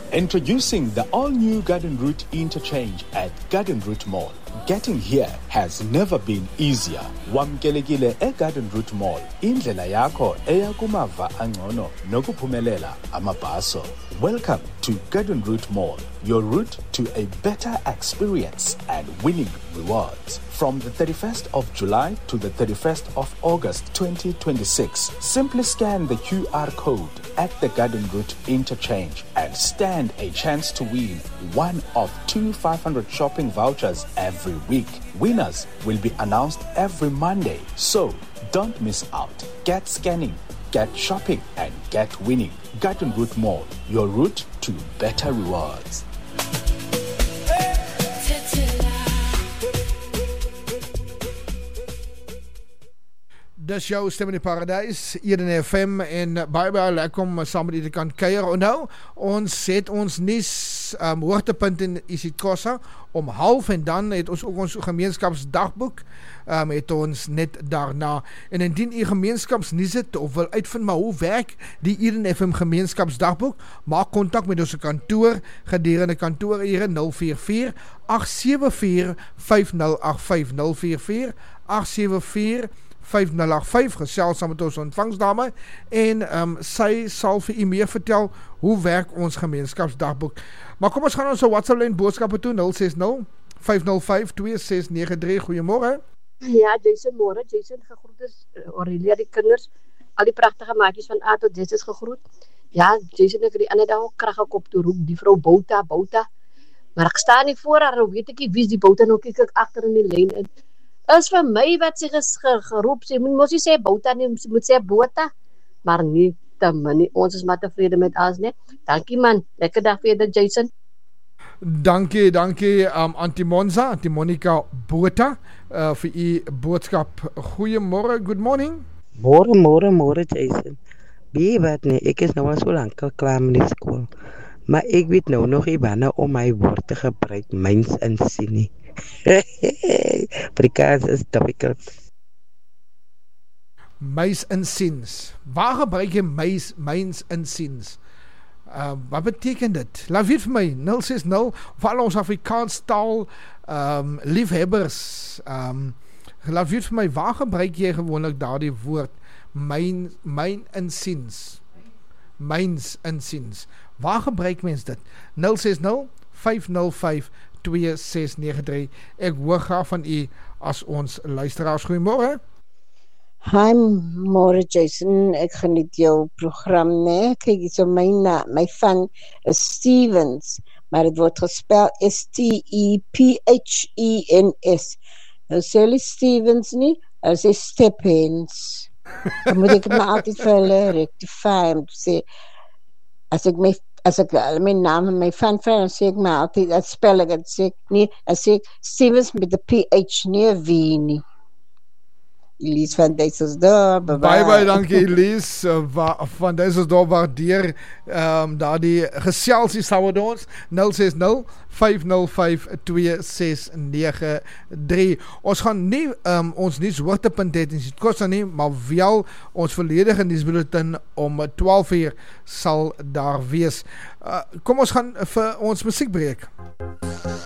Introducing the all-new Garden Route interchange at Garden Route Mall. Getting here has never been easier. Wamkelekile eGarden Route Mall. Indlela yakho eya kumava angcono nokuphumelela amabhaso. Welcome to Garden Route Mall, your route to a better experience and winning rewards. From the 31st of July to the 31st of August 2026, simply scan the QR code at the Garden Route interchange and stand a chance to win one of 2 500 shopping vouchers every week. Winners will be announced every Monday, so don't miss out. Get scanning, get shopping, and get winning. Garden Route Mall, your route to better rewards. Dis jou stem in die paradijs, hier in FM, en baie lekker om saam met die kan kuier. En nou, ons het ons nuus hoogtepunt in isiXhosa om 12:30 en dan het ons ook ons gemeenskapsdagboek het ons net daarna. En indien u gemeenskapsnuus het of wil uitvind maar hoe werk die hier in FM gemeenskapsdagboek, maak kontak met ons kantoor gedurende kantoorure 044 874 5085 044 874 5085, gesels saam met ons ontvangsdame en sy sal vir u meer vertel hoe werk ons gemeenskapsdagboek. Maar kom ons gaan ons WhatsApp lyn boodskappe toe 060 505 2693. Goeiemôre. Ja, Jason, môre. Jason gegroet is Aurelia die kinders, al die pragtige maatjies van A tot Z is gegroet. Ja, Jason, ek het die ander dag ook krag gekop toe roep die vrou Bouta. Maar ek staan nie voor haar, weet ek nie wie is die Bouta, nou kyk ek agter in die lyn in. Is vir my wat sy geroep, sy moet nie sê Bouta nie, sy moet sê Bota, maar nie te min nie, ons is maar tevrede met alles nie. Dankie man, lekker dag verder Jason. Dankie, Anti-Monica Bota, vir u boodskap. Goeiemôre, good morning. Môre Jason. Wie weet nie, ek is nou al so lank al klaar met die skool, maar ek weet nou nog nie wanneer om my woord te gebruik, myns insien nie. Afrikaans is difficult. Myns insiens. Waar gebruik jy myns insiens? Wat beteken dit? Laat weet vir my 060 of al ons Afrikaans taal liefhebbers. Laat weet vir my, waar gebruik jy gewoonlik daardie woord myn insiens? Myns insiens. Waar gebruik mens dit? 060 505 2693. Ek hoor graag van u as ons luisteraars. Goeiemôre. Hi, môre Jason, ek geniet jou program, né? Kyk, so my van is Stevens, maar dit word gespel S-T-E-P-H-E-N-S. Nou sê hulle Stevens nie, hulle sê Stephens. Dan moet ek my altyd vir hulle rectify, om te sê, as ek my naam en my van dan sê ek my altyd, dat spel ek, dat sê ek nie, dat sê ek Stevens met die PH, nie V nie. Elise van Duisseldorp, baie dankie Elise van Duisseldorp, waardeer daardie geselsie saam met ons. 060 505 2693. Ons gaan nie ons nuus hoogtepunt het in isiXhosa nie, maar wel ons volledige nuusbulletin om 12:00 sal daar wees. Kom ons gaan vir ons musiekbreek.